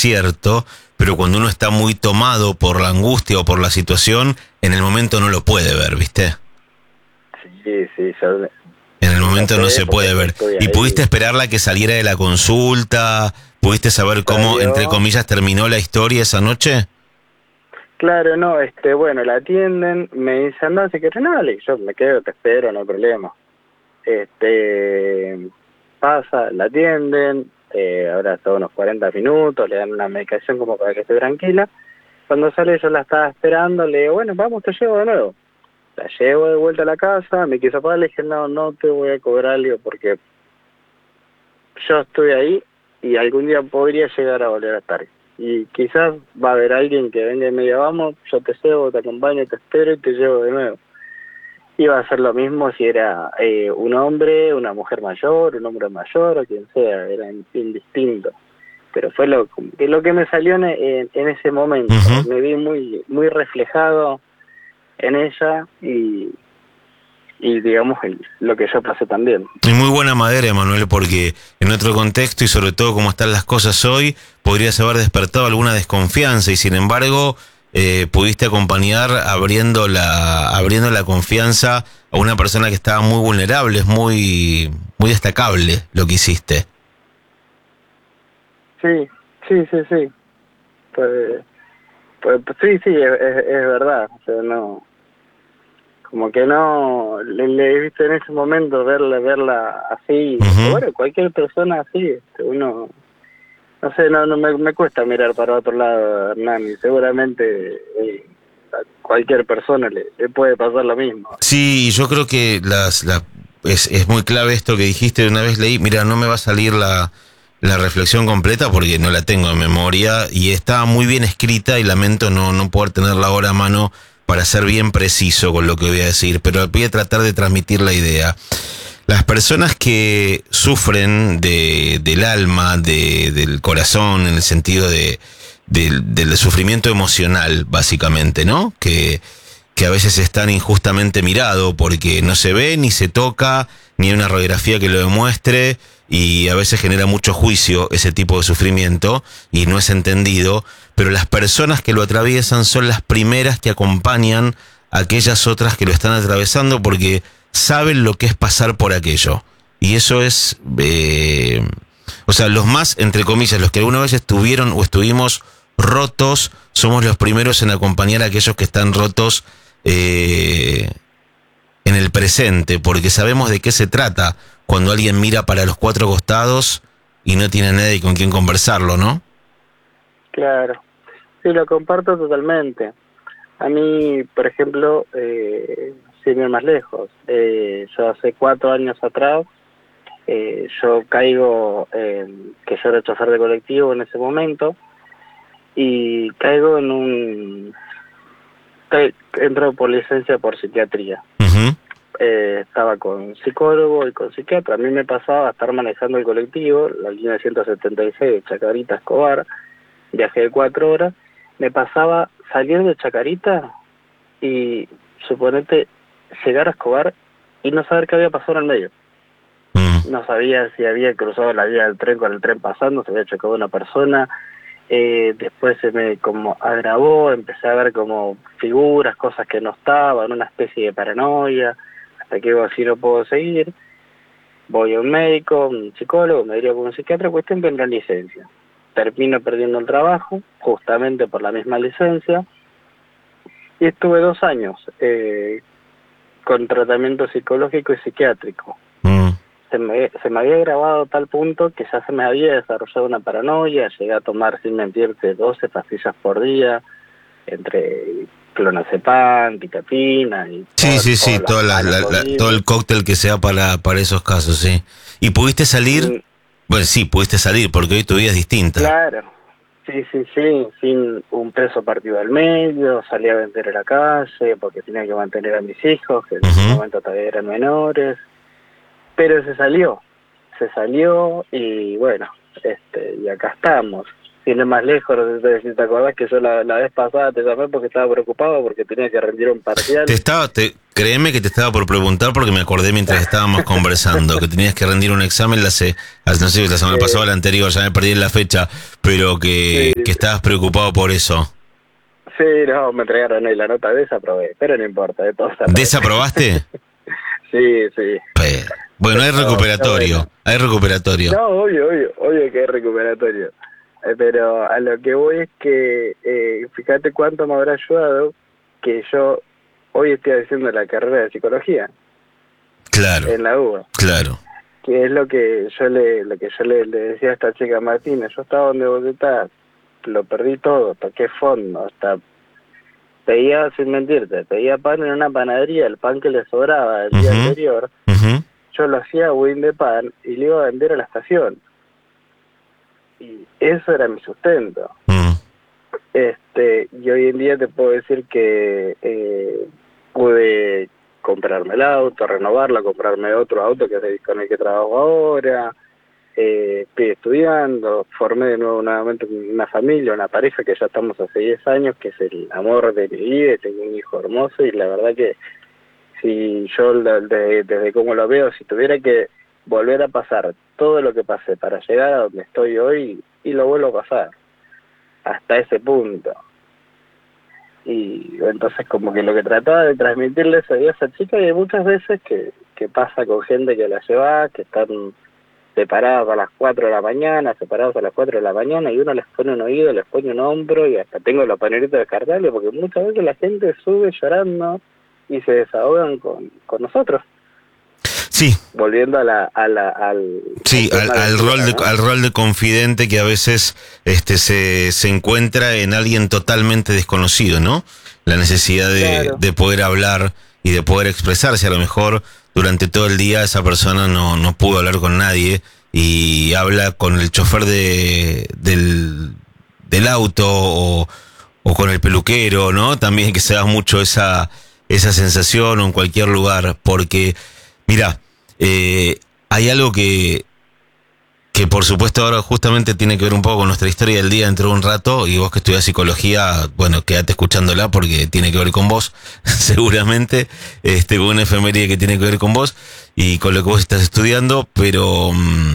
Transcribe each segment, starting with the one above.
cierto, pero cuando uno está muy tomado por la angustia o por la situación, en el momento no lo puede ver, ¿viste? Sí, yo En el momento no se porque puede ver. estoy ¿Y ahí. pudiste esperarla que saliera de la consulta? ¿Pudiste saber cómo, entre Salió. comillas, terminó la historia esa noche? Claro, no, bueno, la atienden, me dicen, anda, si querés, no, yo me quedo, te espero, no hay problema. Pasa, la atienden, ahora está unos 40 minutos, le dan una medicación como para que esté tranquila. Cuando sale yo la estaba esperando, le digo, bueno, vamos, te llevo de nuevo. La llevo de vuelta a la casa, me quiso pagar, le dije, no te voy a cobrar algo porque yo estoy ahí y algún día podría llegar a volver a estar. Y quizás va a haber alguien que venga y me diga, vamos, yo te llevo, te acompaño, te espero y te llevo de nuevo. Iba a ser lo mismo si era un hombre, una mujer mayor, un hombre mayor o quien sea, era indistinto. Pero fue lo que me salió en ese momento. Uh-huh. Me vi muy reflejado en ella y digamos lo que yo pasé también. Y muy buena madera, Emanuel, porque en otro contexto y sobre todo como están las cosas hoy, podrías haber despertado alguna desconfianza y sin embargo pudiste acompañar abriendo la confianza a una persona que estaba muy vulnerable. Es muy destacable lo que hiciste. Sí. Sí, es verdad. O sea, no, como que no le viste en ese momento verla así. Uh-huh. Bueno, cualquier persona así, uno, no sé, no me cuesta mirar para otro lado, Hernán, y seguramente a cualquier persona le puede pasar lo mismo. Sí, yo creo que es muy clave esto que dijiste. Una vez leí, mira, no me va a salir la reflexión completa porque no la tengo en memoria y está muy bien escrita y lamento no poder tenerla ahora a mano para ser bien preciso con lo que voy a decir, pero voy a tratar de transmitir la idea. Las personas que sufren del alma, del corazón, en el sentido del sufrimiento emocional, básicamente, ¿no? Que a veces están injustamente mirado porque no se ve, ni se toca, ni hay una radiografía que lo demuestre, y a veces genera mucho juicio ese tipo de sufrimiento y no es entendido, pero las personas que lo atraviesan son las primeras que acompañan a aquellas otras que lo están atravesando porque saben lo que es pasar por aquello. Y eso es, o sea, los más, entre comillas, los que alguna vez estuvieron o estuvimos rotos, somos los primeros en acompañar a aquellos que están rotos en el presente, porque sabemos de qué se trata cuando alguien mira para los cuatro costados y no tiene a nadie con quien conversarlo, ¿no? Claro, sí, lo comparto totalmente. A mí, por ejemplo, sin ir más lejos, yo hace 4 años atrás, yo caigo, que yo era chofer de colectivo en ese momento, y caigo entro por licencia por psiquiatría. Uh-huh. Estaba con psicólogo y con psiquiatra. A mí me pasaba a estar manejando el colectivo, la línea 176 de Chacarita a Escobar, viaje de 4 horas, me pasaba salir de Chacarita y suponete llegar a Escobar y no saber qué había pasado en el medio. No sabía si había cruzado la vía del tren con el tren pasando, se había chocado una persona. Después se me como agravó, empecé a ver como figuras, cosas que no estaban, una especie de paranoia, hasta que digo, así no puedo seguir. Voy a un médico, un psicólogo, me dirijo con un psiquiatra, cuestión que entra en licencia. Termino perdiendo el trabajo, justamente por la misma licencia, y estuve 2 años con tratamiento psicológico y psiquiátrico. Se me había agravado a tal punto que ya se me había desarrollado una paranoia, llegué a tomar, sin mentirte, 12 pastillas por día, entre clonazepam, pitapina y... Sí, todo el cóctel que sea para esos casos, sí. ¿Y pudiste salir? Bueno, sí, pudiste salir, porque hoy tu vida es distinta. Claro, sí, sin un peso partido al medio, salí a vender en la calle, porque tenía que mantener a mis hijos, que en ese momento todavía eran menores, pero se salió y bueno, y acá estamos. Sin ir más lejos, no sé si te acordás que yo la vez pasada te llamé porque estaba preocupado porque tenía que rendir un parcial. Créeme que te estaba por preguntar porque me acordé mientras estábamos conversando que tenías que rendir un examen no sé si la semana pasada o la anterior, ya me perdí en la fecha, pero que estabas preocupado por eso. Sí, no, me entregaron ahí la nota, desaprobé, pero no importa, de todo está. ¿Desaprobaste? Sí. Bueno, hay recuperatorio, bueno. hay recuperatorio. No, obvio que hay recuperatorio. Pero a lo que voy es que, fíjate cuánto me habrá ayudado que yo hoy estoy haciendo la carrera de psicología. Claro. En la UBA. Claro. Que es lo que yo le decía a esta chica Martínez. Yo estaba donde vos estás, lo perdí todo, toqué fondo, hasta pedía, sin mentirte, pedía pan en una panadería, el pan que le sobraba el día anterior, yo lo hacía a win de pan y le iba a vender a la estación. Y eso era mi sustento. Y hoy en día te puedo decir que pude comprarme el auto, renovarlo, comprarme otro auto que es con el que trabajo ahora, estoy estudiando, formé de nuevo nuevamente una familia, una pareja que ya estamos hace 10 años, que es el amor de mi vida, tengo un hijo hermoso y la verdad que si yo desde cómo lo veo, si tuviera que volver a pasar todo lo que pasé para llegar a donde estoy hoy, y lo vuelvo a pasar hasta ese punto. Y entonces como que lo que trataba de transmitirles a esa chica, y muchas veces que pasa con gente que la lleva, que están separados a las 4 de la mañana, y uno les pone un oído, les pone un hombro, y hasta tengo los panelitos descartables, porque muchas veces la gente sube llorando y se desahogan con nosotros. Sí. Volviendo al rol de confidente que a veces se encuentra en alguien totalmente desconocido, ¿no? La necesidad de poder hablar y de poder expresarse. A lo mejor durante todo el día esa persona no pudo hablar con nadie y habla con el chofer del auto o con el peluquero, ¿no? También que se da mucho esa sensación o en cualquier lugar, porque mira, hay algo que por supuesto ahora justamente tiene que ver un poco con nuestra historia del día dentro de un rato, y vos que estudiás psicología, bueno, quédate escuchándola porque tiene que ver con vos, seguramente, con una efeméride que tiene que ver con vos y con lo que vos estás estudiando, pero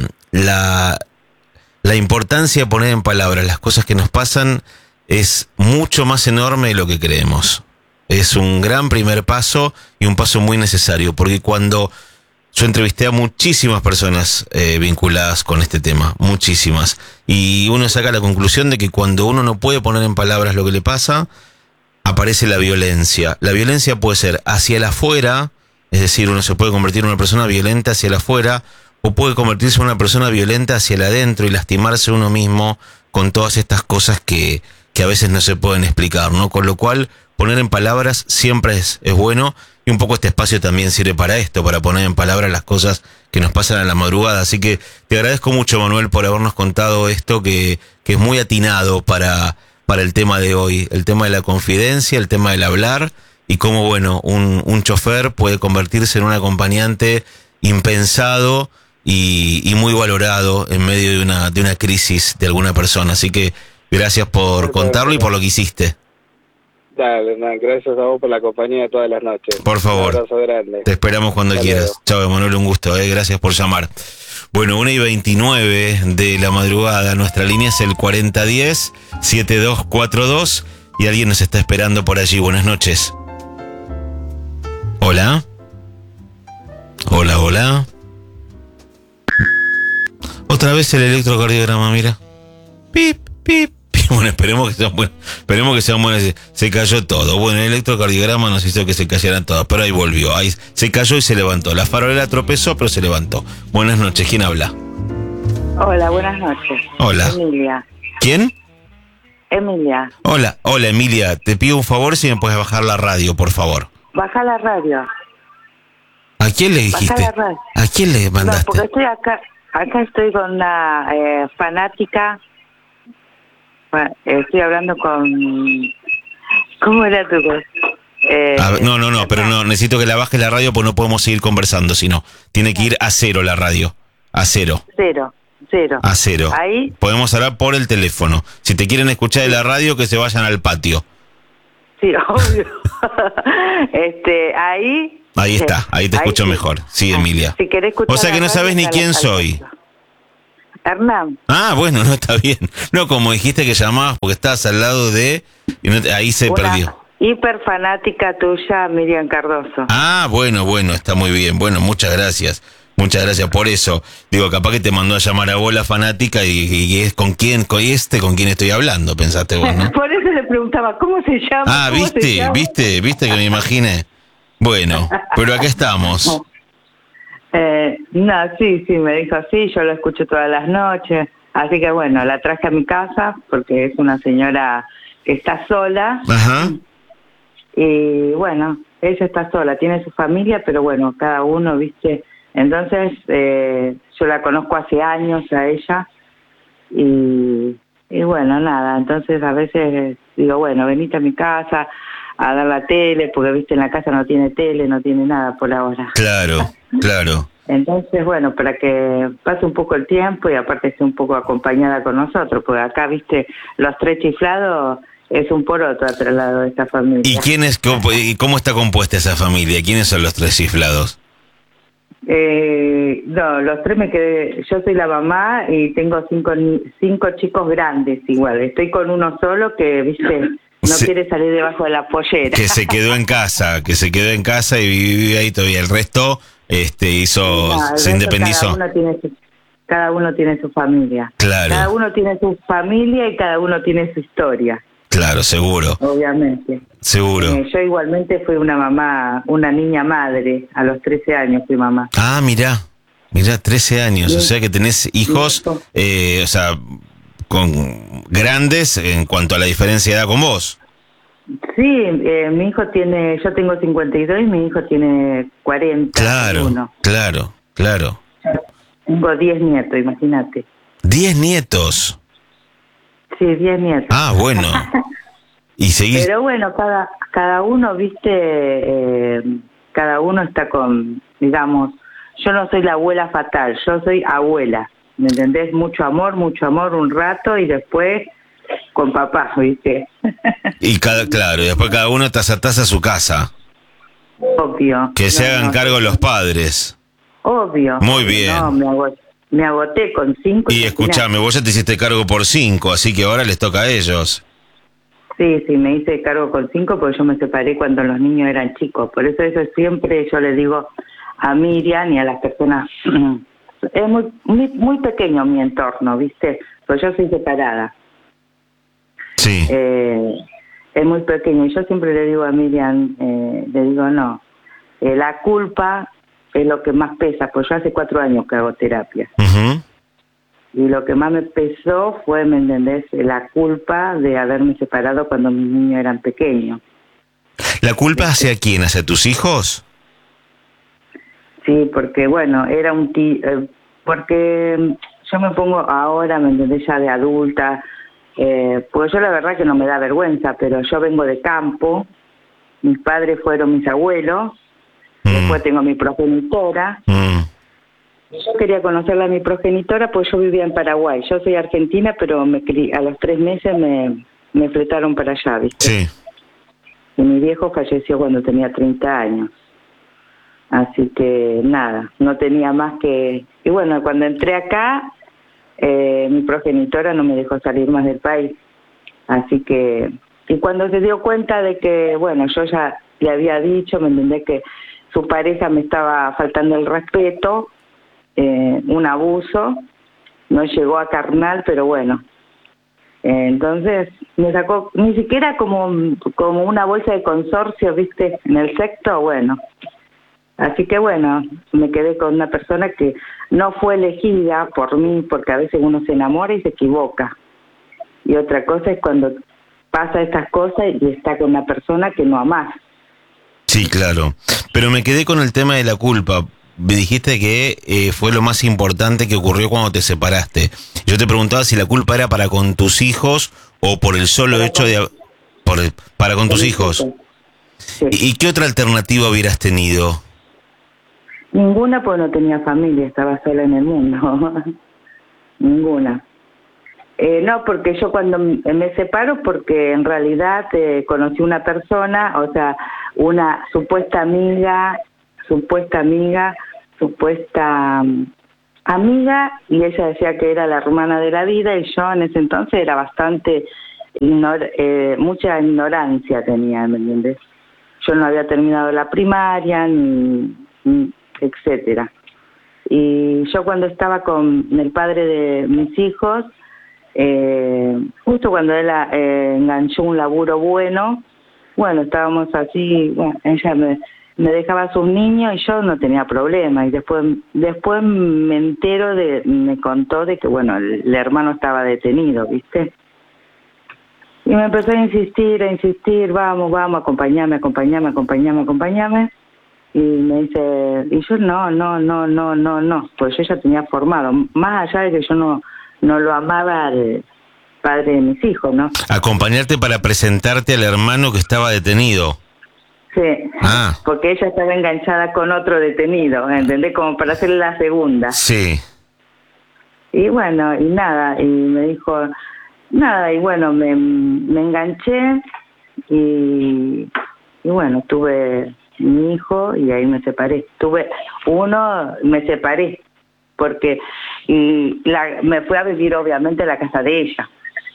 la importancia de poner en palabras las cosas que nos pasan es mucho más enorme de lo que creemos. Es un gran primer paso y un paso muy necesario, porque cuando yo entrevisté a muchísimas personas vinculadas con este tema, muchísimas, y uno saca la conclusión de que cuando uno no puede poner en palabras lo que le pasa, aparece la violencia. La violencia puede ser hacia el afuera, es decir, uno se puede convertir en una persona violenta hacia el afuera, o puede convertirse en una persona violenta hacia el adentro y lastimarse uno mismo con todas estas cosas que a veces no se pueden explicar, ¿no? Con lo cual, poner en palabras siempre es bueno, y un poco este espacio también sirve para esto, para poner en palabras las cosas que nos pasan a la madrugada. Así que te agradezco mucho, Manuel, por habernos contado esto que es muy atinado para el tema de hoy, el tema de la confidencia, el tema del hablar, y cómo, bueno, un chofer puede convertirse en un acompañante impensado y muy valorado en medio de una crisis de alguna persona. Así que gracias por contarlo y por lo que hiciste. Dale, gracias a vos por la compañía de todas las noches. Por favor. Un abrazo grande. Te esperamos cuando quieras. Chao, Emanuel, un gusto. Gracias por llamar. Bueno, 1:29 de la madrugada. Nuestra línea es el 4010-7242 y alguien nos está esperando por allí. Buenas noches. Hola. Hola. Otra vez el electrocardiograma, mira. Pip. Bueno, esperemos que sean buenas. Se cayó todo. Bueno, el electrocardiograma nos hizo que se cayeran todas, pero ahí volvió. Ahí se cayó y se levantó. La farolera tropezó, pero se levantó. Buenas noches. ¿Quién habla? Hola, buenas noches. Hola. Emilia. ¿Quién? Emilia. Hola, Emilia. Te pido un favor si me puedes bajar la radio, por favor. Baja la radio. ¿A quién le dijiste? Baja la radio. ¿A quién le mandaste? No, porque estoy acá estoy con una fanática. Estoy hablando con... ¿Cómo era tu voz? No, pero no, necesito que la bajes la radio porque no podemos seguir conversando, sino tiene que ir a cero la radio, a cero. Cero. cero. A cero. Ahí, Podemos hablar por el teléfono. Si te quieren escuchar de la radio, que se vayan al patio. sí, obvio. Ahí... Ahí está, ahí te escucho sí. mejor. Sí, Emilia. Si querés escuchar O sea que la no sabes radio, ni está quién la soy. salsa. Hernán. Ah, bueno, no está bien. No, como dijiste que llamabas porque estabas al lado de... y no ahí se Una perdió. hiper fanática tuya, Miriam Cardoso. Ah, bueno, está muy bien. Bueno, muchas gracias. Muchas gracias por eso. Digo, capaz que te mandó a llamar a vos la fanática y es con quién estoy hablando, pensaste vos, ¿no? Por eso le preguntaba, ¿cómo se llama? Ah, ¿Cómo se llama? viste que me imaginé. Bueno, pero acá estamos. No, sí, me dijo, sí, yo lo escucho todas las noches. Así que bueno, la traje a mi casa porque es una señora que está sola. Ajá. Y bueno, ella está sola, tiene su familia, pero bueno, cada uno, viste. Entonces, yo la conozco hace años a ella. Y bueno, nada, entonces a veces digo, bueno, venite a mi casa a dar la tele, porque viste, en la casa no tiene tele, no tiene nada por ahora. Claro. Entonces, bueno, para que pase un poco el tiempo y aparte esté un poco acompañada con nosotros, porque acá, viste, los tres chiflados es un poroto al otro lado de esta familia. ¿Y cómo está compuesta esa familia? ¿Quiénes son los tres chiflados? No, los tres me quedé, yo soy la mamá y tengo cinco chicos grandes igual, estoy con uno solo que, viste, no quiere salir debajo de la pollera. Que se quedó en casa, y vive ahí todavía. El resto se independizó. Cada uno tiene su familia. Claro. Cada uno tiene su familia y cada uno tiene su historia. Claro, seguro. Obviamente. Seguro. Yo igualmente fui una niña madre, a los 13 años fui mamá. Ah, mirá, 13 años, o sea que tenés hijos, o sea, con grandes en cuanto a la diferencia de edad con vos. Sí, mi hijo yo tengo 52 y mi hijo tiene 40. Claro. Tengo 10 nietos, imagínate. 10 nietos. Sí, 10 nietos. Ah, bueno. Y seguís. Pero bueno, cada uno, viste, cada uno está con, digamos, yo no soy la abuela fatal, yo soy abuela, ¿me entendés? Mucho amor, un rato y después con papá, viste. Y claro, y después cada uno taza a su casa. Obvio. Que se hagan cargo los padres. Obvio. Muy bien. No, me agoté con 5. Y escuchame, vos ya te hiciste cargo por 5, así que ahora les toca a ellos. Sí, me hice cargo con 5 porque yo me separé cuando los niños eran chicos. Por eso siempre yo le digo a Miriam y a las personas, es muy pequeño mi entorno, ¿viste? Pues yo soy separada. Sí. Es muy pequeño y yo siempre le digo a Miriam, le digo no, la culpa es lo que más pesa, pues yo hace 4 años que hago terapia. Uh-huh. Y lo que más me pesó fue, ¿me entendés?, la culpa de haberme separado cuando mis niños eran pequeños. ¿La culpa hacia quién? ¿Hacia tus hijos? Sí, porque bueno, era porque yo me pongo ahora, ¿me entendés?, ya de adulta, pues yo la verdad que no me da vergüenza, pero yo vengo de campo, mis padres fueron mis abuelos, después tengo mi progenitora. Yo quería conocerla a mi progenitora, pues yo vivía en Paraguay. Yo soy argentina, pero a los 3 meses me fletaron para allá, ¿viste? Sí. Y mi viejo falleció cuando tenía 30 años. Así que nada, no tenía más que... Y bueno, cuando entré acá, mi progenitora no me dejó salir más del país. Así que... Y cuando se dio cuenta de que, bueno, yo ya le había dicho, me entendés, que su pareja me estaba faltando el respeto, un abuso, no llegó a carnal, pero bueno. Entonces me sacó, ni siquiera como una bolsa de consorcio, ¿viste? En el sexto, bueno. Así que bueno, me quedé con una persona que no fue elegida por mí, porque a veces uno se enamora y se equivoca. Y otra cosa es cuando pasa estas cosas y está con una persona que no amás. Sí, claro. Pero me quedé con el tema de la culpa. Me dijiste que fue lo más importante que ocurrió cuando te separaste. Yo te preguntaba si la culpa era para con tus hijos o por el solo hecho de... para con tus hijos. Sí. ¿Y qué otra alternativa hubieras tenido? Ninguna, porque no tenía familia, estaba sola en el mundo. ninguna. No, porque yo cuando me separo, porque en realidad conocí una persona, o sea, una supuesta amiga, y ella decía que era la hermana de la vida, y yo en ese entonces era bastante, mucha ignorancia tenía, ¿me entiendes? Yo no había terminado la primaria, ni etcétera. Y yo cuando estaba con el padre de mis hijos, justo cuando él enganchó un laburo bueno, estábamos así, ella me dejaba a sus niños y yo no tenía problema. Y después me contó de que, el hermano estaba detenido, ¿viste? Y me empezó a insistir, vamos, acompáñame. Y me dice, y yo no, pues yo ya tenía formado, más allá de que yo no lo amaba al padre de mis hijos, ¿no? Acompañarte para presentarte al hermano que estaba detenido. Sí, porque ella estaba enganchada con otro detenido, ¿entendés? Como para hacerle la segunda. Sí. Y nada, y me dijo, me enganché y tuve mi hijo y ahí me separé. Me separé, porque me fui a vivir obviamente a la casa de ella.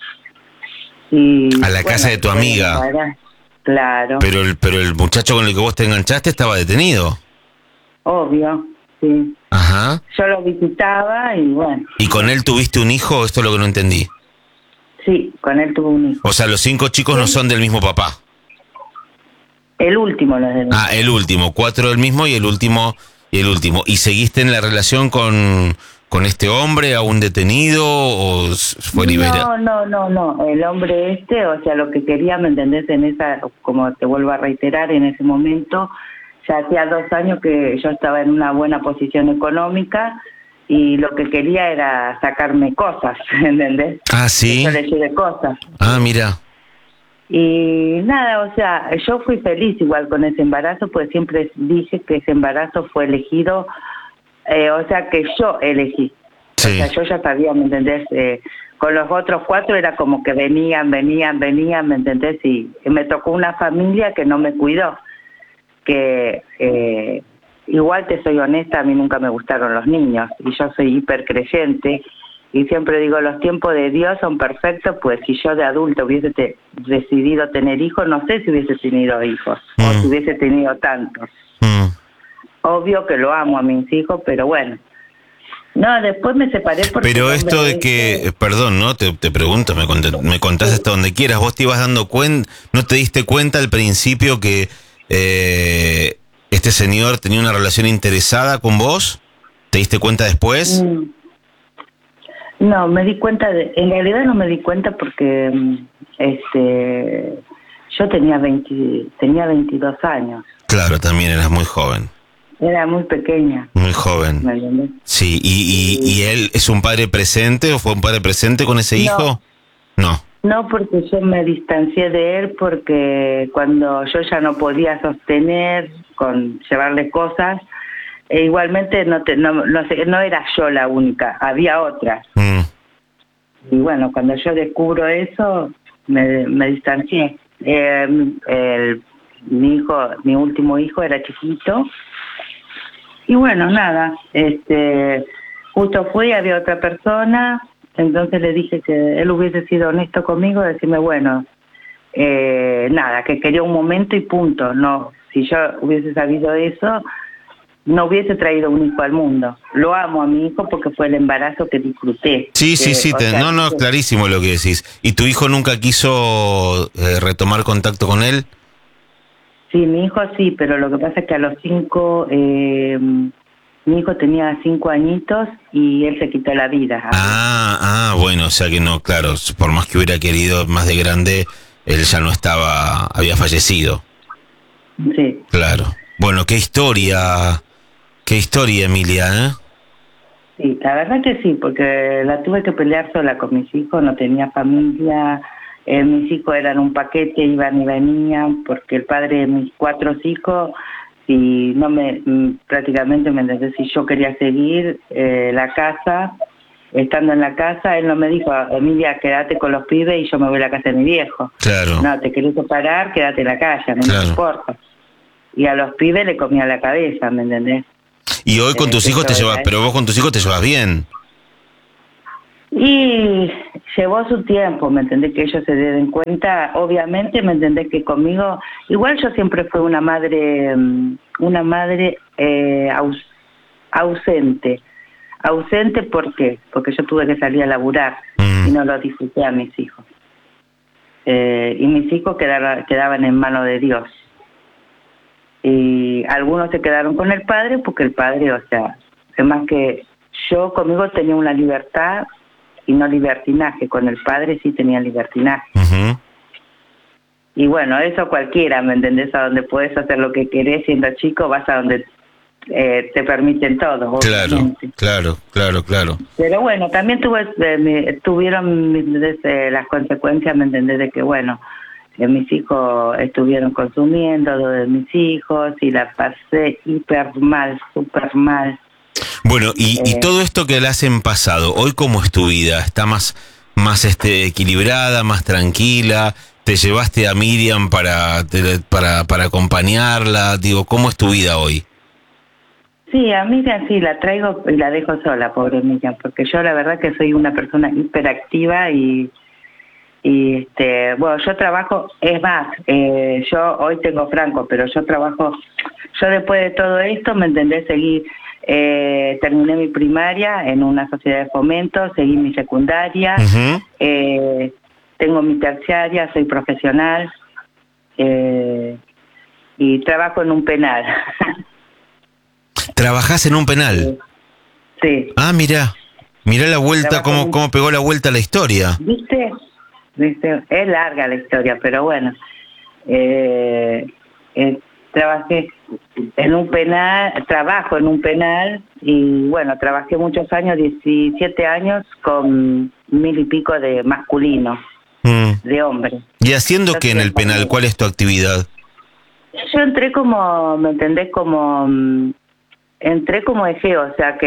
A la casa de tu amiga. Claro. Pero el muchacho con el que vos te enganchaste estaba detenido. Obvio, sí. Ajá. Yo lo visitaba y ¿Y con él tuviste un hijo? Esto es lo que no entendí. Sí, con él tuve un hijo. O sea, los 5 chicos no son del mismo papá. El último lo del mismo. El último, 4 del mismo y el último. ¿Y seguiste en la relación con este hombre, aún detenido, o fue liberado? No, el hombre o sea, lo que quería, ¿me entendés? Como te vuelvo a reiterar, en ese momento, ya hacía 2 años que yo estaba en una buena posición económica y lo que quería era sacarme cosas, ¿entendés? ¿Sí? Yo le llevé cosas. Mira. Y nada, o sea, yo fui feliz igual con ese embarazo, pues siempre dije que ese embarazo fue elegido, o sea, que yo elegí. Sí. O sea, yo ya sabía, ¿me entendés? Con los otros 4 era como que venían, ¿me entendés? Y me tocó una familia que no me cuidó, que igual te soy honesta, a mí nunca me gustaron los niños, y yo soy hipercreyente, y siempre digo, los tiempos de Dios son perfectos, pues si yo de adulto hubiese decidido tener hijos, no sé si hubiese tenido hijos, o si hubiese tenido tantos. Obvio que lo amo a mis hijos, pero bueno. No, después me separé porque... Pero esto de que, perdón, ¿no? Te pregunto, me contás hasta donde quieras, vos te ibas dando cuenta, ¿no te diste cuenta al principio que este señor tenía una relación interesada con vos? ¿Te diste cuenta después? No, me di cuenta, en realidad no me di cuenta porque yo tenía 22 años. Claro, también eras muy joven. Era muy pequeña. Muy joven. ¿Me entiendes? Sí, ¿y él es un padre presente o fue un padre presente con ese hijo? No. No, porque yo me distancié de él porque cuando yo ya no podía sostener con llevarle cosas, igualmente no era yo la única, había otras. Y cuando yo descubro eso, me distancié. Mi último hijo era chiquito. Y nada, justo fui, había otra persona, entonces le dije que él hubiese sido honesto conmigo, decirme, nada, que quería un momento y punto. No, si yo hubiese sabido eso, no hubiese traído un hijo al mundo. Lo amo a mi hijo porque fue el embarazo que disfruté. Sí, clarísimo lo que decís. ¿Y tu hijo nunca quiso retomar contacto con él? Sí, mi hijo sí, pero lo que pasa es que a los 5, mi hijo tenía 5 añitos y él se quitó la vida. Bueno, o sea que no, claro, por más que hubiera querido más de grande, él ya no estaba, había fallecido. Sí. Claro. Bueno, qué historia, Emilia, ¿eh? Sí, la verdad que sí, porque la tuve que pelear sola con mis hijos, no tenía familia. Mis hijos eran un paquete, iban y venían, porque el padre de mis 4 hijos, prácticamente me entendés, si yo quería seguir la casa, estando en la casa, él no me dijo, Emilia, quédate con los pibes y yo me voy a la casa de mi viejo. Claro. No, te querés separar, quédate en la calle, no me importa. Y a los pibes le comía la cabeza, ¿me entendés? Y hoy con tus hijos te llevas, pero vos con tus hijos te llevas bien. Y llevó su tiempo, ¿me entendés? Que ellos se den cuenta, obviamente, ¿me entendés? Que conmigo, igual yo siempre fui una madre ausente. Ausente, ¿por qué? Porque yo tuve que salir a laburar y no lo disfruté a mis hijos. Y mis hijos quedaban en manos de Dios. Y algunos se quedaron con el padre porque el padre, o sea, además que yo conmigo tenía una libertad y no libertinaje, con el padre sí tenía libertinaje. Uh-huh. Y bueno, eso cualquiera, ¿me entendés? A donde puedes hacer lo que querés siendo chico, vas a donde te permiten todo, obviamente. Claro. Pero bueno, también tuvieron las consecuencias, ¿me entendés? De que bueno, mis hijos estuvieron consumiendo, dos de mis hijos, y la pasé súper mal. Bueno, y todo esto que le hacen pasado, ¿hoy cómo es tu vida? ¿Está más equilibrada, más tranquila? ¿Te llevaste a Miriam para acompañarla? Digo, ¿cómo es tu vida hoy? Sí, a Miriam sí, la traigo y la dejo sola, pobre Miriam, porque yo la verdad que soy una persona hiperactiva y bueno, yo trabajo, es más, yo hoy tengo franco, pero yo después de todo esto, ¿me entendés? Terminé mi primaria en una sociedad de fomento, seguí mi secundaria, Uh-huh. Tengo mi terciaria, soy profesional y trabajo en un penal. ¿Trabajás en un penal? Sí. Ah, mirá la vuelta, cómo pegó la vuelta a la historia. ¿Viste? Es larga la historia, pero bueno, trabajé en un penal, trabajo en un penal y bueno, trabajé muchos años, 17 años con 1000 y pico de masculinos, de hombres. ¿Y haciendo qué en el penal? ¿Cuál es tu actividad? Yo entré como, ¿me entendés? Entré como eje,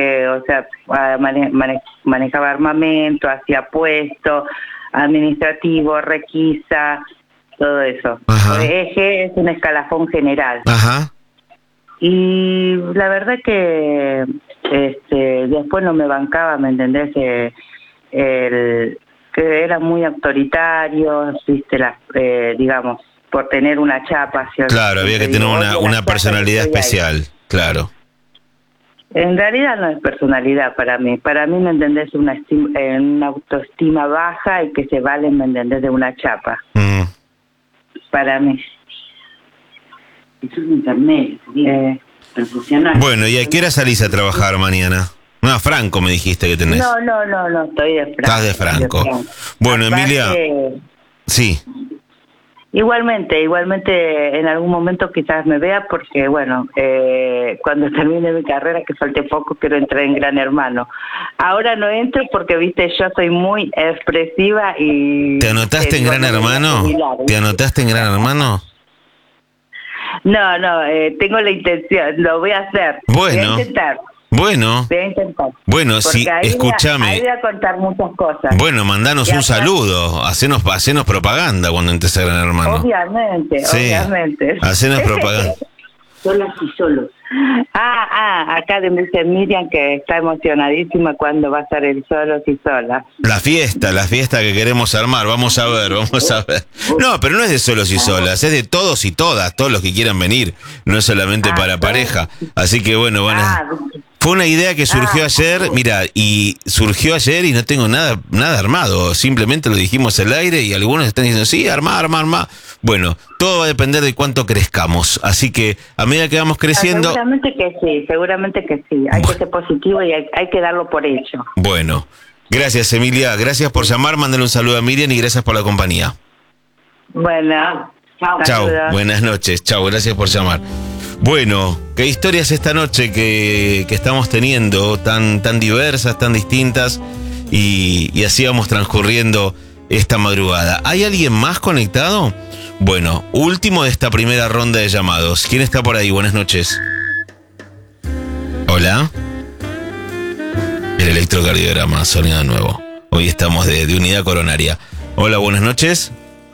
manejaba armamento, hacía puestos, administrativo, requisa, todo eso. Ajá. Eje es un escalafón general. Ajá. Y la verdad que después no me bancaba, ¿me entendés? Que eran muy autoritarios, viste, digamos, por tener una chapa. ¿cierto? Claro, había que tener una personalidad especial, claro. En realidad no es personalidad para mí, ¿me entendés? Una autoestima baja y que se valen, ¿me entendés? De una chapa. Para mí. Es un intermedio, profesional. Bueno, ¿y a qué hora salís a trabajar mañana? No, Franco me dijiste que tenés. No, estoy de Franco. Estás de Franco. Bueno, aparte, Emilia. Sí. Igualmente, en algún momento quizás me vea porque, bueno, cuando termine mi carrera, que falte poco, quiero entrar en Gran Hermano. Ahora no entro porque, viste, yo soy muy expresiva y... ¿Te anotaste en Gran Hermano? ¿Te anotaste en Gran Hermano? No, tengo la intención, lo voy a hacer. Bueno. Voy a intentar. Bueno, sí, escúchame. Ahí voy a contar muchas cosas. Bueno, mandanos un saludo, hacenos propaganda cuando entres a Gran Hermano. Obviamente. Hacenos propaganda. Solas y solos. Acá me dice Miriam que está emocionadísima cuando va a ser el Solos y Solas. La fiesta que queremos armar, vamos a ver. No, pero no es de solos y solas, es de todos y todas, todos los que quieran venir, no es solamente para pareja. Así que bueno, fue una idea que surgió ayer, mira, y no tengo nada armado, simplemente lo dijimos al aire y algunos están diciendo, sí, armar. Bueno, todo va a depender de cuánto crezcamos, así que a medida que vamos creciendo... Seguramente que sí, hay que ser positivo y hay que darlo por hecho. Bueno, gracias Emilia, gracias por llamar, mándale un saludo a Miriam y gracias por la compañía. Bueno, chao, buenas noches, chao, gracias por llamar. Bueno, qué historias esta noche que estamos teniendo, tan diversas, tan distintas, y así vamos transcurriendo esta madrugada. ¿Hay alguien más conectado? Bueno, último de esta primera ronda de llamados. ¿Quién está por ahí? Buenas noches. Hola. el electrocardiograma, sonido nuevo. Hoy estamos de unidad coronaria. Hola, buenas noches.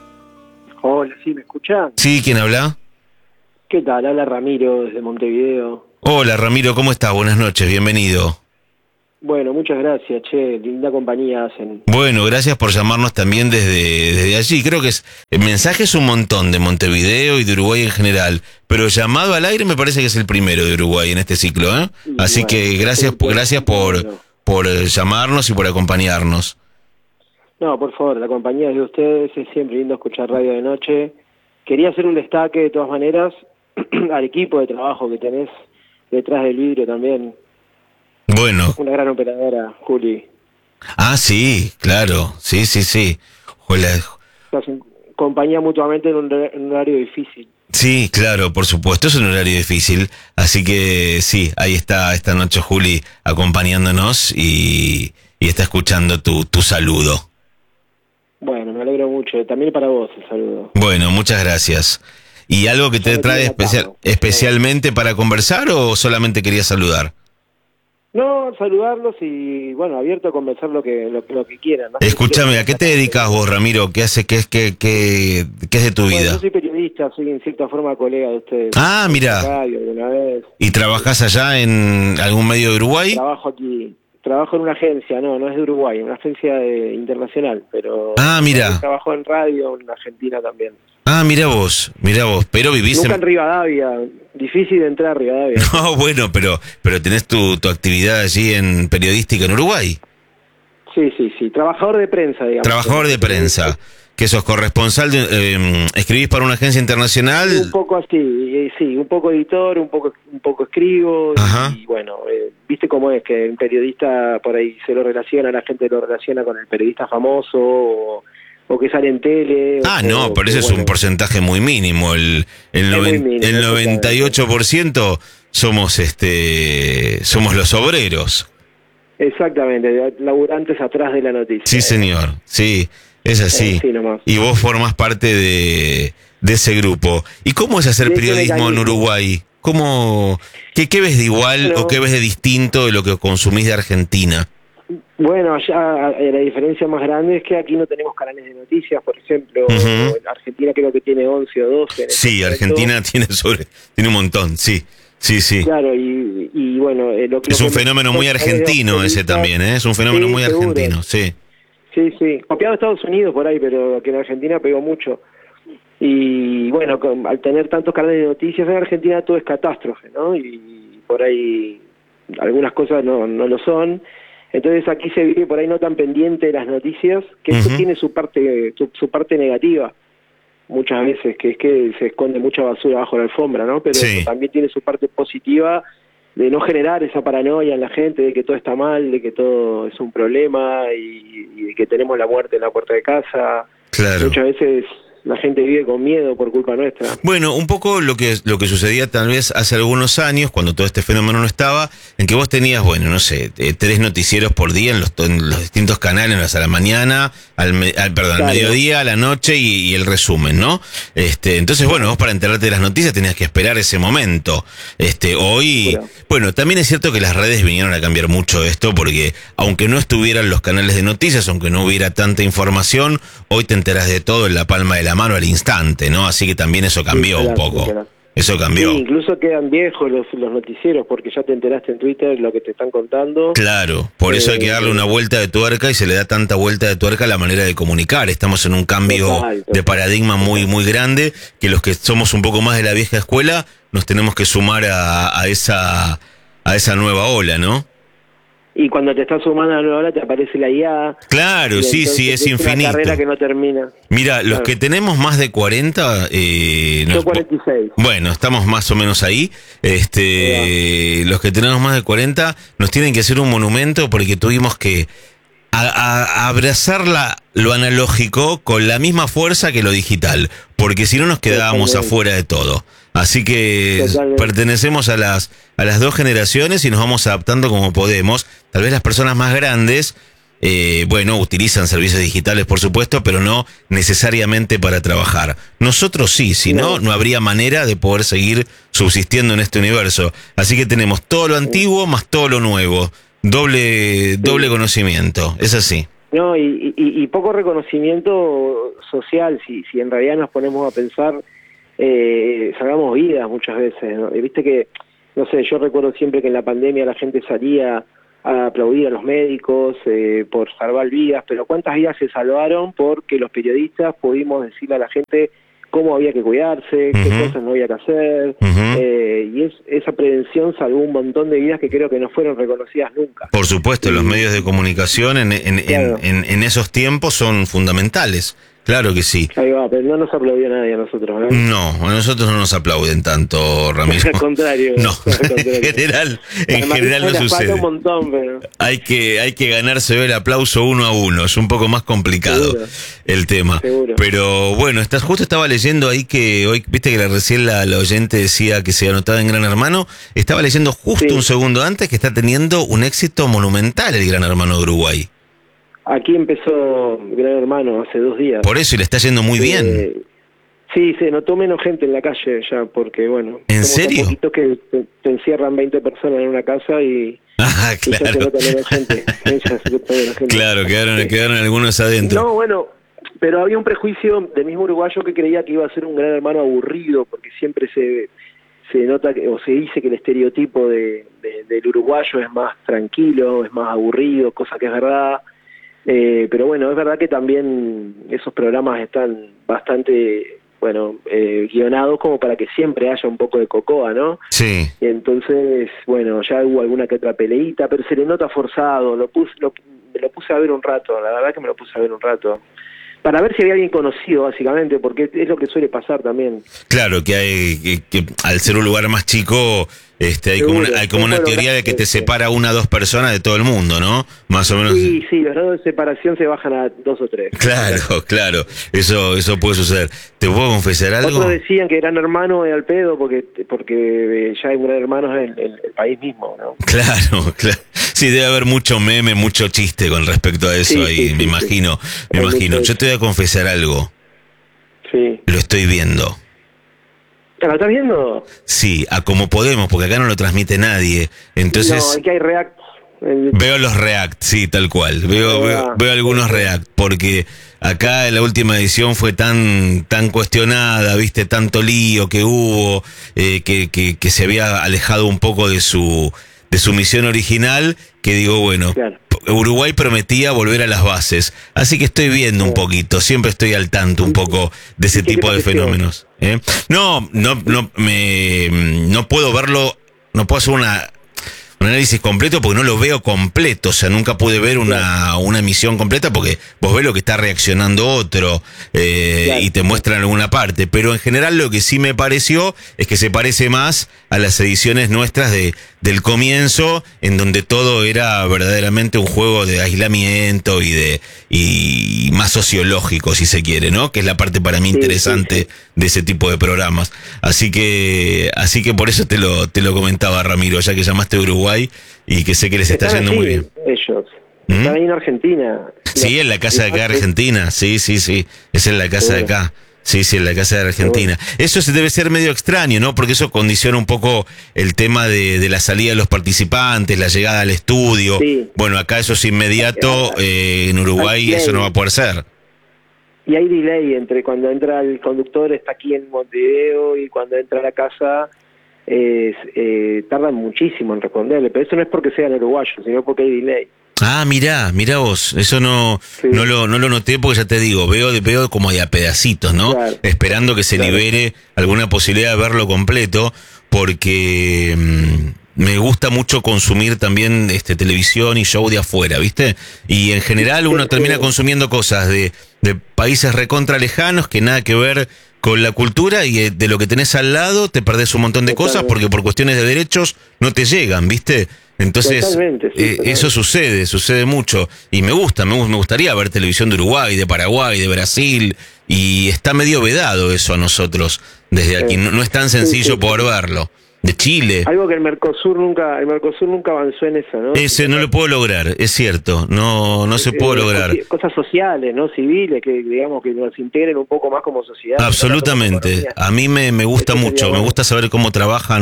Hola, ¿sí me escuchan? Sí, ¿quién habla? ¿Qué tal? Habla Ramiro desde Montevideo. Hola, Ramiro, ¿cómo estás? Buenas noches, bienvenido. Bueno, muchas gracias, che, linda compañía hacen. Bueno, gracias por llamarnos también desde allí. Creo que el mensaje es un montón de Montevideo y de Uruguay en general, pero llamado al aire me parece que es el primero de Uruguay en este ciclo, ¿eh? Así bueno, que gracias por llamarnos y por acompañarnos. No, por favor, la compañía es de ustedes, es siempre lindo escuchar radio de noche. Quería hacer un destaque de todas maneras al equipo de trabajo que tenés detrás del vidrio también. Bueno. Una gran operadora, Juli. Ah, sí, claro, sí. Hola. Compañía mutuamente en un horario difícil. Sí, claro, por supuesto, es un horario difícil, así que sí, ahí está esta noche Juli acompañándonos y está escuchando tu saludo. Bueno, me alegro mucho, también para vos el saludo. Bueno, muchas gracias. ¿Y algo que te trae especialmente para conversar o solamente querías saludar? No, saludarlos y, bueno, abierto a conversar lo que quieran, ¿no? Escúchame, ¿a qué te dedicas vos, Ramiro? ¿Qué hace? ¿Qué es de tu vida? Yo soy periodista, soy en cierta forma colega de ustedes. Ah, mira. ¿Y trabajás allá en algún medio de Uruguay? Trabajo en una agencia, no es de Uruguay, una agencia internacional, pero... Ah, mira. Trabajo en radio en Argentina también. Ah, mira vos, pero vivís nunca en Rivadavia, difícil de entrar a Rivadavia. No, bueno, pero tenés tu actividad allí en periodística en Uruguay. Sí, trabajador de prensa, digamos. Trabajador de prensa, que sos corresponsal, escribís para una agencia internacional. Un poco así, sí, un poco editor, un poco escribo. Ajá. Y bueno, viste cómo es que un periodista por ahí la gente lo relaciona con el periodista famoso o que sale en tele. No, pero eso es un porcentaje muy mínimo. El 98% somos los obreros. Exactamente, laburantes atrás de la noticia. Sí, señor, sí, es así. Sí, nomás. Y vos formás parte de ese grupo. ¿Y cómo es hacer periodismo en Uruguay? ¿Qué ves de igual o qué ves de distinto de lo que consumís de Argentina? Bueno, allá la diferencia más grande es que aquí no tenemos canales de noticias, por ejemplo. Argentina creo que tiene 11 o 12. Sí, Argentina tiene un montón, sí. Claro, y bueno... es un fenómeno muy argentino ese también, ¿eh? Es un fenómeno muy argentino, sí. Sí, copiado de Estados Unidos por ahí, pero que en Argentina pegó mucho. Y bueno, al tener tantos canales de noticias en Argentina todo es catástrofe, ¿no? Y por ahí algunas cosas no lo son. Entonces aquí se vive por ahí no tan pendiente de las noticias, que eso tiene su parte negativa, muchas veces, que es que se esconde mucha basura bajo la alfombra, ¿no? Pero también tiene su parte positiva de no generar esa paranoia en la gente de que todo está mal, de que todo es un problema y de que tenemos la muerte en la puerta de casa. Claro. Muchas veces la gente vive con miedo por culpa nuestra. Bueno, un poco lo que sucedía tal vez hace algunos años, cuando todo este fenómeno no estaba, en que vos tenías, bueno, no sé, 3 noticieros por día en los distintos canales, a la mañana, al mediodía, a la noche y el resumen, ¿no? Entonces, bueno, vos para enterarte de las noticias tenías que esperar ese momento. Hoy, bueno, también es cierto que las redes vinieron a cambiar mucho esto, porque aunque no estuvieran los canales de noticias, aunque no hubiera tanta información, hoy te enterás de todo en la palma de la mano al instante, ¿no? Así que también eso cambió un poco. Eso cambió. Sí, incluso quedan viejos los noticieros porque ya te enteraste en Twitter lo que te están contando. Claro, por eso hay que darle una vuelta de tuerca y se le da tanta vuelta de tuerca a la manera de comunicar. Estamos en un cambio de paradigma muy, muy grande que los que somos un poco más de la vieja escuela nos tenemos que sumar a esa nueva ola, ¿no? Y cuando te estás sumando a la nueva ola te aparece la IA. Claro, sí, es infinito. Una carrera que no termina. Mira, los que tenemos más de 40... Yo 46. Bueno, estamos más o menos ahí. Los que tenemos más de 40 nos tienen que hacer un monumento porque tuvimos que abrazar lo analógico con la misma fuerza que lo digital, porque si no nos quedábamos afuera de todo. Así que pertenecemos a las 2 generaciones y nos vamos adaptando como podemos. Tal vez las personas más grandes, utilizan servicios digitales, por supuesto, pero no necesariamente para trabajar. Nosotros sí, si no habría manera de poder seguir subsistiendo en este universo. Así que tenemos todo lo antiguo más todo lo nuevo. doble conocimiento, es así. No, y poco reconocimiento social, si en realidad nos ponemos a pensar, salvamos vidas muchas veces, ¿no? Viste que, no sé, yo recuerdo siempre que en la pandemia la gente salía a aplaudir a los médicos por salvar vidas, pero ¿cuántas vidas se salvaron porque los periodistas pudimos decirle a la gente cómo había que cuidarse, qué cosas no había que hacer, y esa prevención salvó un montón de vidas que creo que no fueron reconocidas nunca. Por supuesto, los medios de comunicación Claro. en esos tiempos son fundamentales. Claro que sí. Ahí va, pero no nos aplaudió nadie a nosotros, ¿eh? No, a nosotros no nos aplauden tanto, Ramiro. Al contrario. No, al contrario. en general no sucede. Un montón, pero... Hay que ganarse el aplauso 1 a 1, es un poco más complicado Seguro. el tema. Seguro. Pero bueno, justo estaba leyendo ahí que hoy, viste que recién la oyente decía que se anotaba en Gran Hermano, estaba leyendo justo Sí. un segundo antes que está teniendo un éxito monumental el Gran Hermano de Uruguay. Aquí empezó Gran Hermano hace 2 días. Por eso, y le está yendo muy bien. Sí, se notó menos gente en la calle ya, porque bueno... ¿En somos tan serio? poquitos que te encierran 20 personas en una casa y Ah, ya se claro. nota menos gente. Ya se nota menos gente. Claro, Sí. quedaron algunos adentro. No, bueno, pero había un prejuicio del mismo uruguayo que creía que iba a ser un Gran Hermano aburrido, porque siempre se nota o se dice que el estereotipo del uruguayo es más tranquilo, es más aburrido, cosa que es verdad. Pero bueno, es verdad que también esos programas están bastante, bueno, guionados como para que siempre haya un poco de cocoa, ¿no? Sí. Y entonces, bueno, ya hubo alguna que otra peleita, pero se le nota forzado. Me lo puse a ver un rato, la verdad que me lo puse a ver un rato. Para ver si había alguien conocido, básicamente, porque es lo que suele pasar también. Claro, que hay que al ser un lugar más chico, hay como una teoría de que te separa 1 o 2 personas de todo el mundo, ¿no? Más o menos. Sí, los grados de separación se bajan a 2 o 3. Claro, eso puede suceder. ¿Te puedo confesar algo? Otros decían que Gran Hermano era al pedo porque ya hay un Gran Hermano en el país mismo, ¿no? Claro. Sí, debe haber mucho meme, mucho chiste con respecto a eso Sí, ahí, sí, me imagino. Hay mucho Yo te voy a confesar algo. Sí. Lo estoy viendo. ¿Lo estás viendo? Sí, a como podemos, porque acá no lo transmite nadie. Entonces... No, aquí hay react. Veo los react, sí, tal cual. Veo algunos react, porque acá en la última edición fue tan cuestionada, viste, tanto lío que hubo, que se había alejado un poco de su misión original, que digo, bueno, Claro. Uruguay prometía volver a las bases. Así que estoy viendo un poquito, siempre estoy al tanto un poco de ese ¿Qué te tipo de pareció? fenómenos. No puedo verlo, no puedo hacer un análisis completo porque no lo veo completo, o sea, nunca pude ver una emisión completa porque vos ves lo que está reaccionando otro y te muestran alguna parte, pero en general lo que sí me pareció es que se parece más a las ediciones nuestras del comienzo, en donde todo era verdaderamente un juego de aislamiento y más sociológico, si se quiere, ¿no? Que es la parte para mí interesante de ese tipo de programas. Así que por eso te lo comentaba, Ramiro, ya que llamaste a Uruguay y que sé que les está Están yendo allí, muy bien. ellos. Están ahí en Argentina. Sí, en la casa de acá de Argentina. Sí. Es en la casa de acá. Sí, en la casa de Argentina. Eso se debe ser medio extraño, ¿no? Porque eso condiciona un poco el tema de la salida de los participantes, la llegada al estudio. Sí. Bueno, acá eso es inmediato. En Uruguay eso no va a poder ser. Y hay delay entre cuando entra el conductor, está aquí en Montevideo, y cuando entra a la casa tardan muchísimo en responderle, pero eso no es porque sean uruguayos, sino porque hay delay. Ah, mirá vos, eso no lo noté porque ya te digo, veo como de a pedacitos, ¿no? Claro. Esperando que se libere alguna posibilidad de verlo completo, porque me gusta mucho consumir también televisión y show de afuera, ¿viste? Y en general uno termina consumiendo cosas de países recontra lejanos que nada que ver con la cultura, y de lo que tenés al lado te perdés un montón de cosas porque por cuestiones de derechos no te llegan, ¿viste? Entonces, Totalmente, sí, eso sucede mucho. Y me gustaría ver televisión de Uruguay, de Paraguay, de Brasil, y está medio vedado eso a nosotros desde aquí. No es tan sencillo poder verlo. De Chile. Algo que el Mercosur nunca avanzó en eso, ¿no? Ese no lo puedo lograr, es cierto, no se puede lograr. Cosas sociales, ¿no? Civiles, que digamos que nos integren un poco más como sociedad. Absolutamente. A mí me gusta mucho, me gusta saber cómo trabajan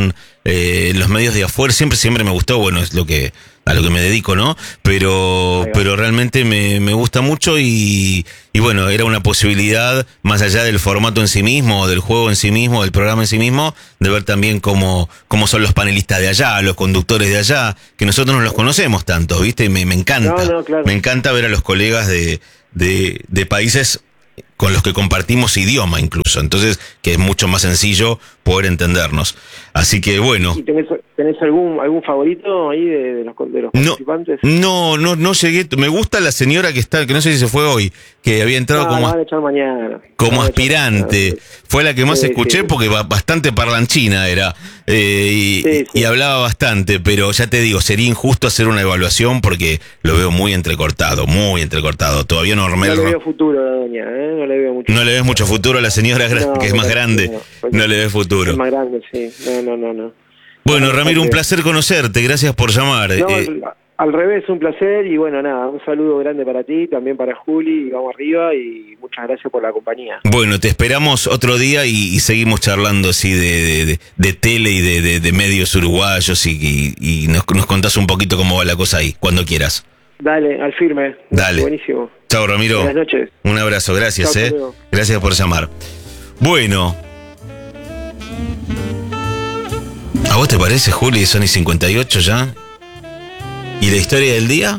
los medios de afuera, siempre me gustó, bueno, es a lo que me dedico, ¿no? Pero realmente me gusta mucho y bueno, era una posibilidad, más allá del formato en sí mismo, del juego en sí mismo, del programa en sí mismo, de ver también cómo son los panelistas de allá, los conductores de allá, que nosotros no los conocemos tanto, ¿viste? Me encanta. Claro. Me encanta ver a los colegas de países con los que compartimos idioma incluso, entonces que es mucho más sencillo poder entendernos. Así que bueno. ¿Y tenés algún favorito ahí de los participantes? No llegué. Me gusta la señora que no sé si se fue hoy, que había entrado como aspirante. Fue la que más escuché porque bastante parlanchina era. Y hablaba bastante, pero ya te digo, sería injusto hacer una evaluación porque lo veo muy entrecortado. Todavía no le veo futuro a la doña, no le veo mucho. No le ves mucho futuro a la señora que es más grande. No le ves futuro. Es más grande, sí. No. Bueno, Ramiro, un placer conocerte. Gracias por llamar. Al revés, un placer. Y bueno, nada, un saludo grande para ti, también para Juli. Vamos arriba y muchas gracias por la compañía. Bueno, te esperamos otro día y seguimos charlando así de tele y de medios uruguayos y nos contás un poquito cómo va la cosa ahí, cuando quieras. Dale, al firme. Dale. Buenísimo. Chao, Ramiro. Buenas noches. Un abrazo, gracias. Chau, Gracias por llamar. Bueno. ¿A vos te parece, Juli, son y 58 ya? ¿Y la historia del día?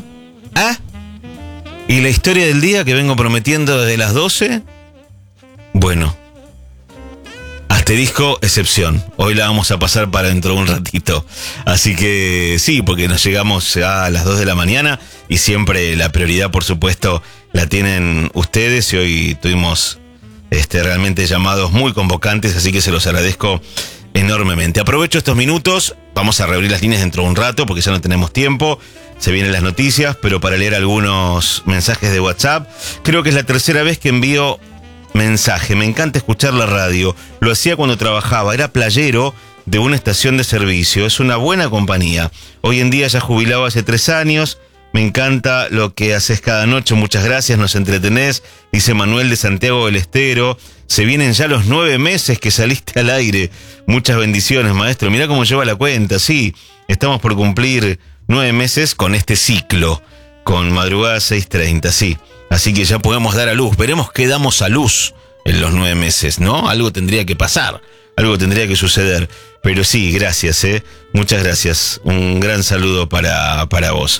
¿Y la historia del día que vengo prometiendo desde las 12? Bueno. Asterisco, excepción. Hoy la vamos a pasar para dentro de un ratito. Así que sí, porque nos llegamos a las 2 de la mañana y siempre la prioridad, por supuesto, la tienen ustedes y hoy tuvimos realmente llamados muy convocantes, así que se los agradezco enormemente. Aprovecho estos minutos, vamos a reabrir las líneas dentro de un rato porque ya no tenemos tiempo, se vienen las noticias, pero para leer algunos mensajes de WhatsApp. Creo que es la tercera vez que envío mensaje, me encanta escuchar la radio, lo hacía cuando trabajaba, era playero de una estación de servicio, es una buena compañía. Hoy en día ya jubilado hace 3 años, me encanta lo que haces cada noche, muchas gracias, nos entretenés, dice Manuel de Santiago del Estero. Se vienen ya los 9 meses que saliste al aire. Muchas bendiciones, maestro. Mirá cómo lleva la cuenta. Sí, estamos por cumplir 9 meses con este ciclo, con Madrugada 6:30, sí. Así que ya podemos dar a luz. Veremos qué damos a luz en los 9 meses, ¿no? Algo tendría que pasar, algo tendría que suceder. Pero sí, gracias, muchas gracias. Un gran saludo para vos.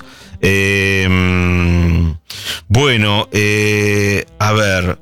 Bueno, a ver.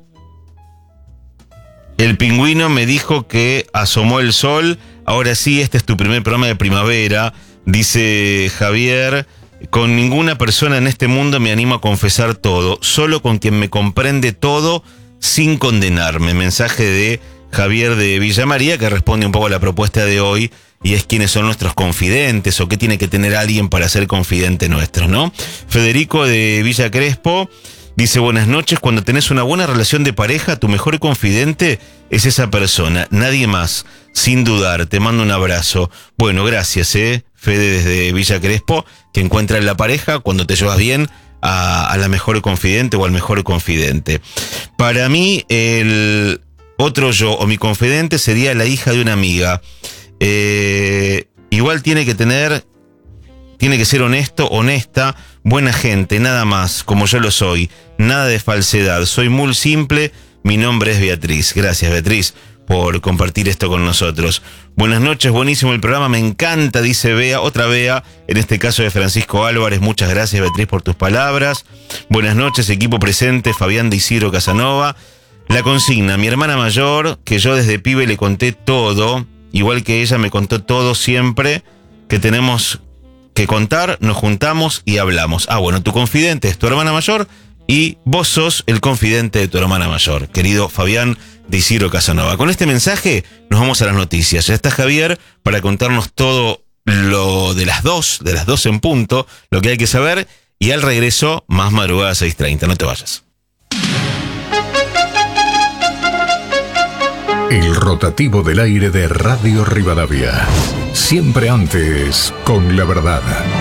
El pingüino me dijo que asomó el sol. Ahora sí, este es tu primer programa de primavera. Dice Javier, con ninguna persona en este mundo me animo a confesar todo. Solo con quien me comprende todo sin condenarme. Mensaje de Javier de Villa María, que responde un poco a la propuesta de hoy. Y es quiénes son nuestros confidentes o qué tiene que tener alguien para ser confidente nuestro, ¿no? Federico de Villa Crespo dice, buenas noches, cuando tenés una buena relación de pareja, tu mejor confidente es esa persona, nadie más, sin dudar, te mando un abrazo. Bueno, gracias, Fede desde Villa Crespo, que encuentra en la pareja, cuando te llevas bien, a la mejor confidente o al mejor confidente. Para mí, el otro yo o mi confidente sería la hija de una amiga. Igual tiene que ser honesto, honesta, buena gente, nada más, como yo lo soy, nada de falsedad, soy muy simple, mi nombre es Beatriz. Gracias, Beatriz, por compartir esto con nosotros. Buenas noches, buenísimo el programa, me encanta, dice Bea, otra Bea, en este caso de Francisco Álvarez. Muchas gracias, Beatriz, por tus palabras. Buenas noches, equipo presente, Fabián de Isidro Casanova. La consigna, mi hermana mayor, que yo desde pibe le conté todo, igual que ella me contó todo siempre, que tenemos que contar, nos juntamos y hablamos. Bueno, tu confidente es tu hermana mayor y vos sos el confidente de tu hermana mayor, querido Fabián de Isidro Casanova. Con este mensaje nos vamos a las noticias. Ya está Javier para contarnos todo lo de las 2 en punto, lo que hay que saber, y al regreso, más Madrugada 6:30. No te vayas. El rotativo del aire de Radio Rivadavia. Siempre antes, con la verdad.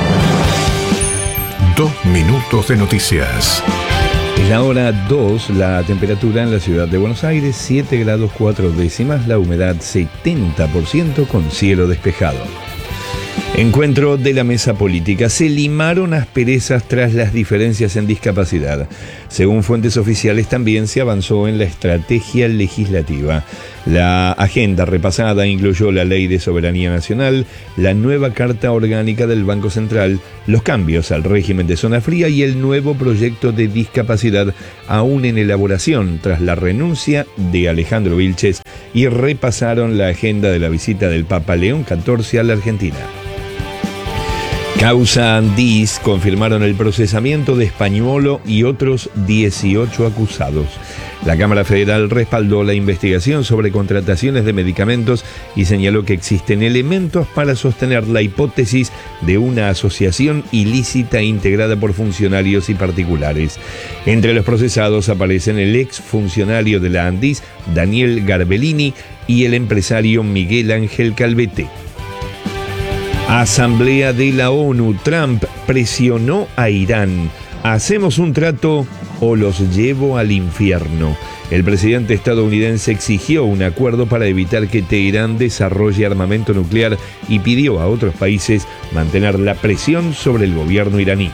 2 minutos de noticias. Es la hora 2, la temperatura en la ciudad de Buenos Aires, 7 grados 4 décimas, la humedad 70% con cielo despejado. Encuentro de la mesa política. Se limaron asperezas tras las diferencias en discapacidad. Según fuentes oficiales, también se avanzó en la estrategia legislativa. La agenda repasada incluyó la Ley de Soberanía Nacional, la nueva Carta Orgánica del Banco Central, los cambios al régimen de zona fría y el nuevo proyecto de discapacidad, aún en elaboración tras la renuncia de Alejandro Vilches, y repasaron la agenda de la visita del Papa León XIV a la Argentina. Causa Andís confirmaron el procesamiento de Spagnuolo y otros 18 acusados. La Cámara Federal respaldó la investigación sobre contrataciones de medicamentos y señaló que existen elementos para sostener la hipótesis de una asociación ilícita integrada por funcionarios y particulares. Entre los procesados aparecen el exfuncionario de la Andís, Daniel Garbellini, y el empresario Miguel Ángel Calvete. Asamblea de la ONU. Trump presionó a Irán. ¿Hacemos un trato o los llevo al infierno? El presidente estadounidense exigió un acuerdo para evitar que Teherán desarrolle armamento nuclear y pidió a otros países mantener la presión sobre el gobierno iraní.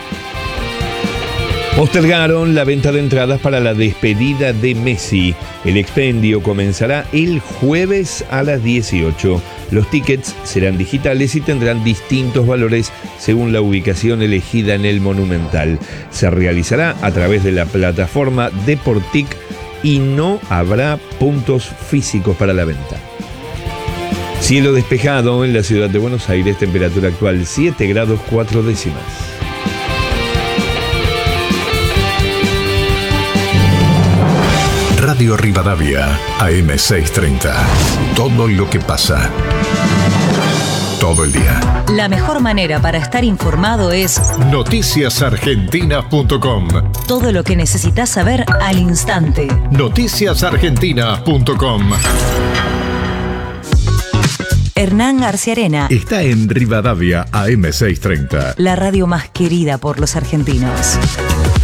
Postergaron la venta de entradas para la despedida de Messi. El expendio comenzará el jueves a las 18. Los tickets serán digitales y tendrán distintos valores según la ubicación elegida en el Monumental. Se realizará a través de la plataforma Deportic y no habrá puntos físicos para la venta. Cielo despejado en la ciudad de Buenos Aires, temperatura actual 7 grados 4 décimas. Radio Rivadavia, AM630. Todo lo que pasa. Todo el día. La mejor manera para estar informado es noticiasargentinas.com. Todo lo que necesitas saber al instante. Noticiasargentinas.com. Hernán Arciarena Está en Rivadavia, AM630. La radio más querida por los argentinos.